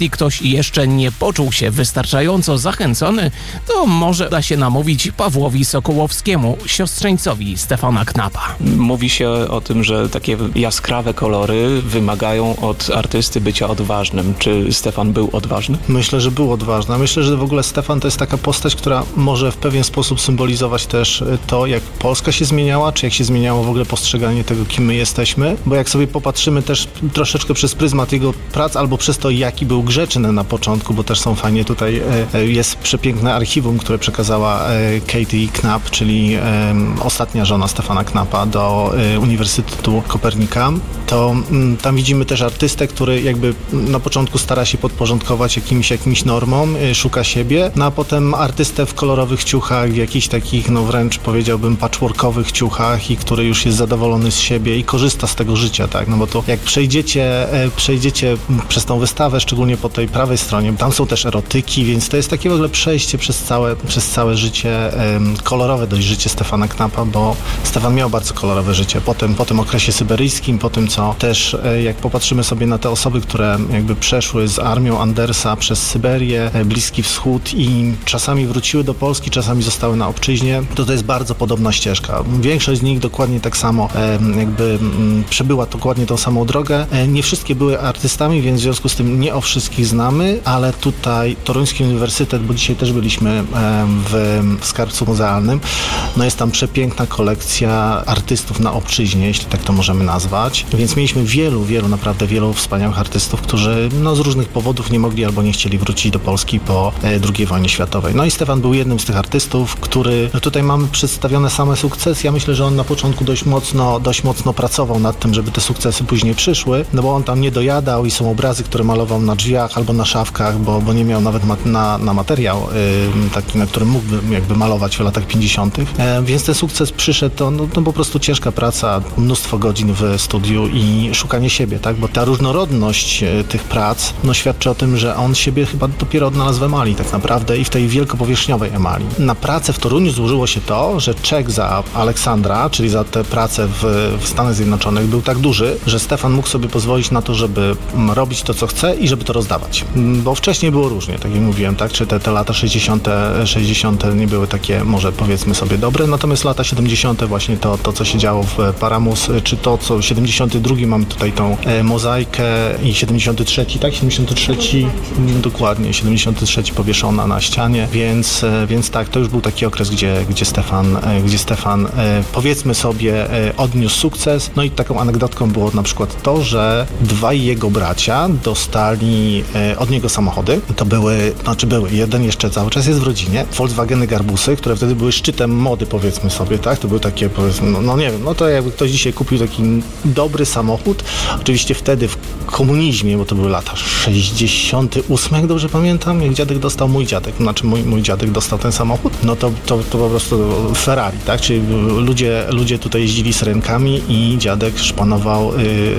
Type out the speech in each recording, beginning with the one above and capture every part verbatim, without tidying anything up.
jeśli ktoś jeszcze nie poczuł się wystarczająco zachęcony, to może da się namówić Pawłowi Sokołowskiemu, siostrzeńcowi Stefana Knapa. Mówi się o tym, że takie jaskrawe kolory wymagają od artysty bycia odważnym. Czy Stefan był odważny? Myślę, że był odważny. Myślę, że w ogóle Stefan to jest taka postać, która może w pewien sposób symbolizować też to, jak Polska się zmieniała, czy jak się zmieniało w ogóle postrzeganie tego, kim my jesteśmy. Bo jak sobie popatrzymy też troszeczkę przez pryzmat jego prac, albo przez to, jaki był grzeczny na początku, bo też są fajnie tutaj, jest przepiękne archiwum, które przekazała Katie Knapp, czyli ostatnia żona Stefana Knapa do Uniwersytetu Kopernika, to tam widzimy też artystę, który jakby na początku stara się podporządkować jakimś, jakimś normom, szuka siebie, no a potem artystę w kolorowych ciuchach, w jakichś takich, no wręcz powiedziałbym patchworkowych ciuchach i który już jest zadowolony z siebie i korzysta z tego życia, tak, no bo to jak przejdziecie, przejdziecie przez tą wystawę, szczególnie po tej prawej stronie, tam są też erotyki, więc to jest takie w ogóle przejście przez całe, przez całe życie, kolorowe dość życie Stefana Knapa, bo Stefan miał bardzo kolorowe życie. Potem, po tym okresie syberyjskim, po tym, co też, jak popatrzymy sobie na te osoby, które jakby przeszły z armią Andersa przez Syberię, Bliski Wschód i czasami wróciły do Polski, czasami zostały na obczyźnie, to to jest bardzo podobna ścieżka. Większość z nich dokładnie tak samo jakby przebyła dokładnie tą samą drogę. Nie wszystkie były artystami, więc w związku z tym nie o wszystkich znamy, ale tutaj Toruński Uniwersytet, bo dzisiaj też byliśmy w, w Skarbcu Muzealnym, no jest tam przepiękna kolekcja artystów na obczyźnie, jeśli tak to możemy nazwać, więc mieliśmy wielu, wielu, naprawdę wielu wspaniałych artystów, którzy no, z różnych powodów nie mogli albo nie chcieli wrócić do Polski po drugiej wojnie światowej. No i Stefan był jednym z tych artystów, który, no tutaj mamy przedstawione same sukcesy. Ja myślę, że on na początku dość mocno, dość mocno pracował nad tym, żeby te sukcesy później przyszły, no bo on tam nie dojadał i są obrazy, które malował na drzwiach albo na szafkach, bo, bo nie miał nawet ma- na, na materiał yy, taki, na którym mógłby jakby malować w latach pięćdziesiątych. E, więc ten sukces przyszedł, to no, no po prostu ciężka praca, mnóstwo godzin w studiu i szukanie siebie, tak, bo ta różnorodność e, tych prac, no świadczy o tym, że on siebie chyba dopiero odnalazł w emali tak naprawdę i w tej wielkopowierzchniowej emali. Na pracę w Toruniu złożyło się to, że czek za Aleksandra, czyli za tę pracę w, w Stanach Zjednoczonych był tak duży, że Stefan mógł sobie pozwolić na to, żeby robić to, co chce i żeby to rozdawać. Bo wcześniej było różnie, tak jak mówiłem, tak, czy te, te lata sześćdziesiąte nie były takie, może powiedzmy sobie, dobre, natomiast lata siedemdziesiąte właśnie to, to co się działo w Paramus, czy to, co siedemdziesiąty drugi mamy tutaj tą e, mozaikę i siedemdziesiąty trzeci, tak, siedemdziesiąty trzeci, dokładnie, siedemdziesiąty trzeci powieszona na ścianie, więc, e, więc tak, to już był taki okres, gdzie, gdzie Stefan, e, gdzie Stefan e, powiedzmy sobie e, odniósł sukces, no i taką anegdotką było na przykład to, że dwaj jego bracia dostali e, od niego samochody, to były, znaczy były, jeden jeszcze cały czas jest w rodzinie, Volkswageny Garbusy, które wtedy były szczytem mody, powiedzmy sobie, tak, to były takie, powiedzmy, no, no nie wiem, no to jakby ktoś dzisiaj kupił taki dobry samochód, oczywiście wtedy w komunizmie, bo to były lata sześćdziesiąte ósme, jak dobrze pamiętam, jak dziadek dostał, mój dziadek, znaczy mój, mój dziadek dostał ten samochód, no to, to, to po prostu Ferrari, tak, czyli ludzie, ludzie tutaj jeździli z rękami i dziadek szpanował y,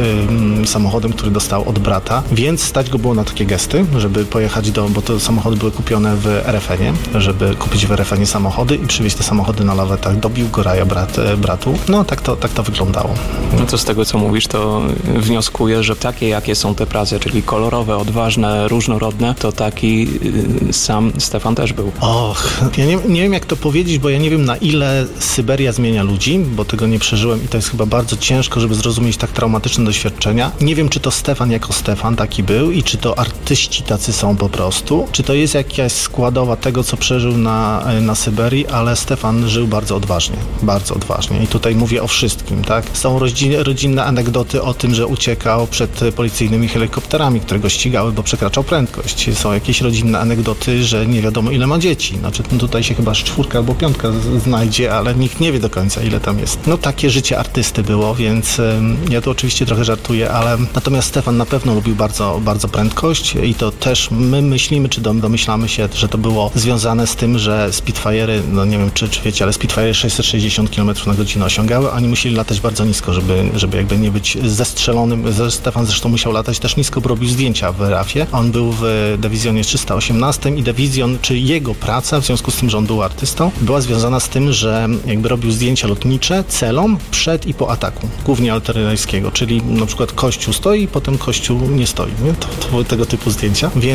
y, samochodem, który dostał od brata, więc stać go było na takie gesty, żeby pojechać do, bo te samochody były kupione w er ef enie, żeby kupić w er ef enie samochody i przywieźć te samochody na lawetach do Biłgoraja brat, bratu. No tak to, tak to wyglądało. No to z tego, co mówisz, to wnioskuję, że takie, jakie są te prace, czyli kolorowe, odważne, różnorodne, to taki y, sam Stefan też był. Och, ja nie, nie wiem, jak to powiedzieć, bo ja nie wiem, na ile Syberia zmienia ludzi, bo tego nie przeżyłem i to jest chyba bardzo ciężko, żeby zrozumieć tak traumatyczne doświadczenia. Nie wiem, czy to Stefan jako Stefan taki był i czy to artyści tacy są po prostu, czy to jest jakaś składowa tego, co przeżył na, na Syberii, ale Stefan żył bardzo odważnie, bardzo odważnie i tutaj mówię o wszystkim, tak? Są rodzinne, rodzinne anegdoty o tym, że uciekał przed policyjnymi helikopterami, które go ścigały, bo przekraczał prędkość. Są jakieś rodzinne anegdoty, że nie wiadomo, ile ma dzieci. Znaczy tutaj się chyba czwórka albo piątka z- znajdzie, ale nikt nie wie do końca, ile tam jest. No takie życie artysty było, więc ym, ja tu oczywiście trochę żartuję, ale natomiast Stefan na pewno lubił bardzo, bardzo prędkość i to też my myślimy, czy domyślamy się, że to było związane z tym, że Spitfire'y, no nie wiem, czy, czy wiecie, ale Spitfire'y sześćset sześćdziesiąt kilometrów na godzinę osiągały, oni musieli latać bardzo nisko, żeby, żeby jakby nie być zestrzelonym. Stefan zresztą musiał latać też nisko, bo robił zdjęcia w rafie. On był w dywizjonie trzysta osiemnaście i dywizjon, czy jego praca, w związku z tym, że on był artystą, była związana z tym, że jakby robił zdjęcia lotnicze celom przed i po ataku, głównie artyleryjskiego, czyli na przykład kościół stoi, potem kościół nie stoi. Nie? To, to były tego typu zdjęcia. Więc